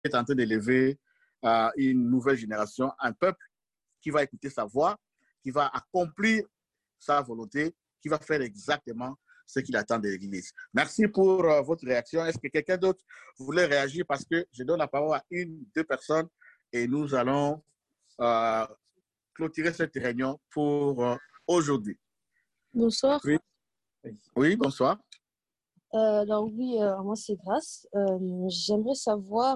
est en train d'élever une nouvelle génération, un peuple qui va écouter sa voix, qui va accomplir sa volonté, qui va faire exactement ce qu'il attend de l'Église. Merci pour votre réaction. Est-ce que quelqu'un d'autre voulait réagir? Parce que je donne la parole à une, deux personnes et nous allons clôturer cette réunion pour aujourd'hui. Bonsoir. Oui, oui, bonsoir. Alors oui, moi c'est Grace. J'aimerais savoir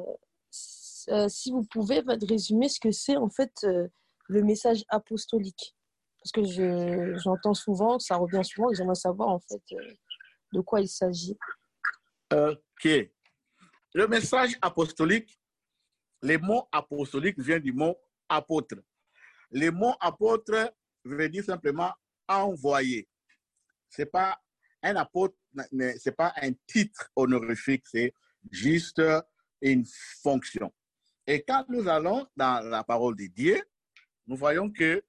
si vous pouvez résumer ce que c'est en fait le message apostolique. Parce que j'entends souvent, ça revient souvent, et j'aimerais savoir en fait de quoi il s'agit. OK. Le message apostolique, les mots apostoliques viennent du mot apôtre. Le mot apôtre veut dire simplement envoyé. C'est pas un apôtre, c'est pas un titre honorifique, c'est juste une fonction. Et quand nous allons dans la parole de Dieu, nous voyons que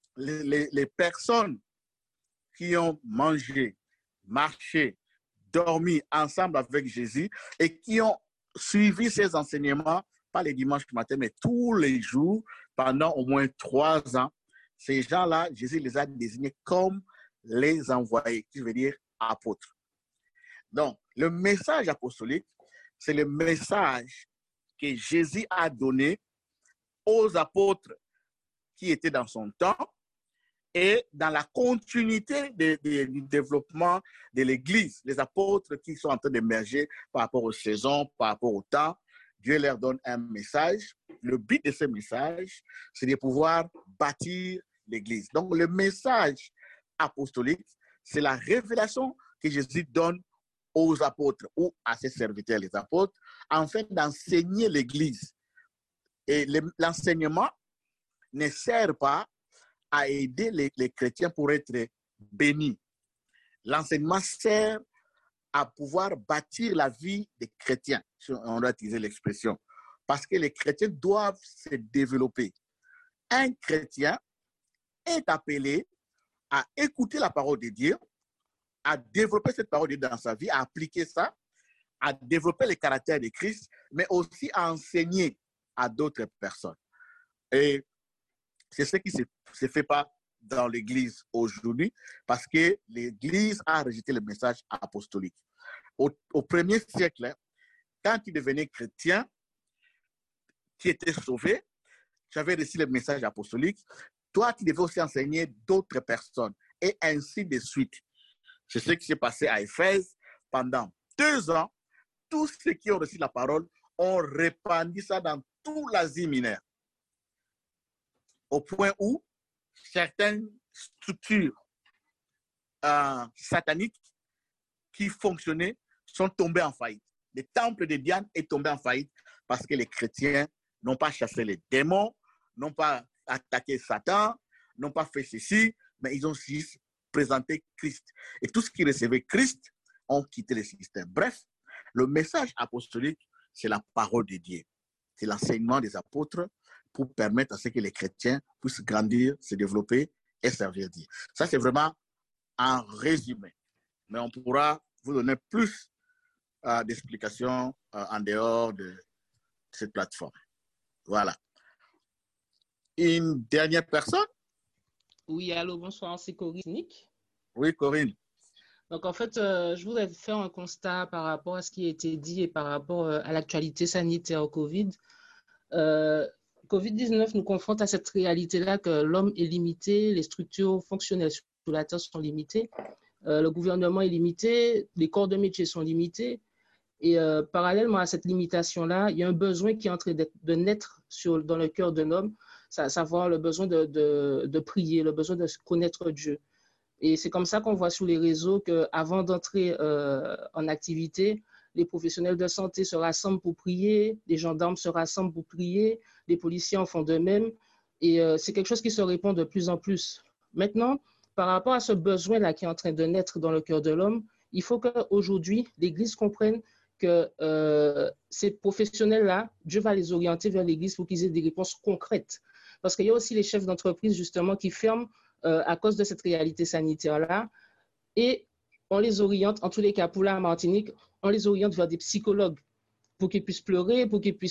les personnes qui ont mangé, marché, dormi ensemble avec Jésus et qui ont suivi ses enseignements, pas les dimanches matin, mais tous les jours, pendant au moins 3 ans, ces gens-là, Jésus les a désignés comme les envoyés, qui veut dire apôtres. Donc, le message apostolique, c'est le message que Jésus a donné aux apôtres qui étaient dans son temps et dans la continuité du développement de l'Église, les apôtres qui sont en train d'émerger par rapport aux saisons, par rapport au temps, Dieu leur donne un message. Le but de ce message, c'est de pouvoir bâtir l'Église. Donc, le message apostolique, c'est la révélation que Jésus donne aux apôtres ou à ses serviteurs, les apôtres, afin d'enseigner l'Église. Et l'enseignement ne sert pas à aider les chrétiens pour être bénis. L'enseignement sert à pouvoir bâtir la vie des chrétiens, si on doit utiliser l'expression, parce que les chrétiens doivent se développer. Un chrétien est appelé à écouter la parole de Dieu, à développer cette parole de Dieu dans sa vie, à appliquer ça, à développer les caractères de Christ, mais aussi à enseigner à d'autres personnes. Et c'est ce qui ne se fait pas dans l'Église aujourd'hui, parce que l'Église a rejeté le message apostolique. Au premier siècle, quand tu devenais chrétien, tu étais sauvé, tu avais reçu le message apostolique, toi, tu devais aussi enseigner d'autres personnes, et ainsi de suite. C'est ce qui s'est passé à Éphèse pendant 2 ans. Tous ceux qui ont reçu la parole ont répandu ça dans toute l'Asie mineure. Au point où certaines structures sataniques qui fonctionnaient sont tombées en faillite. Le temple de Diane est tombé en faillite parce que les chrétiens n'ont pas chassé les démons, n'ont pas attaqué Satan, n'ont pas fait ceci, mais ils ont juste présenté Christ. Et tous ceux qui recevaient Christ ont quitté le système. Bref, le message apostolique, c'est la parole de Dieu. C'est l'enseignement des apôtres pour permettre à ce que les chrétiens puissent grandir, se développer et servir Dieu. Ça, c'est vraiment un résumé. Mais on pourra vous donner plus d'explications en dehors de cette plateforme. Voilà. Une dernière personne? Oui, allô, bonsoir, c'est Corinne. Oui, Corinne. Donc, en fait, je voudrais faire un constat par rapport à ce qui a été dit et par rapport à l'actualité sanitaire au Covid. Covid-19 nous confronte à cette réalité-là que l'homme est limité, les structures fonctionnelles sur la Terre sont limitées, le gouvernement est limité, les corps de métier sont limités. Et parallèlement à cette limitation-là, il y a un besoin qui est en train de naître dans le cœur d'un homme, à savoir le besoin de prier, le besoin de connaître Dieu. Et c'est comme ça qu'on voit sur les réseaux qu'avant d'entrer en activité, les professionnels de santé se rassemblent pour prier, les gendarmes se rassemblent pour prier, les policiers en font de même. Et c'est quelque chose qui se répand de plus en plus. Maintenant, par rapport à ce besoin-là qui est en train de naître dans le cœur de l'homme, il faut qu'aujourd'hui, l'Église comprenne que ces professionnels-là, Dieu va les orienter vers l'Église pour qu'ils aient des réponses concrètes. Parce qu'il y a aussi les chefs d'entreprise, justement, qui ferment à cause de cette réalité sanitaire-là. Et on les oriente, en tous les cas, pour la Martinique, on les oriente vers des psychologues pour qu'ils puissent pleurer, pour qu'ils puissent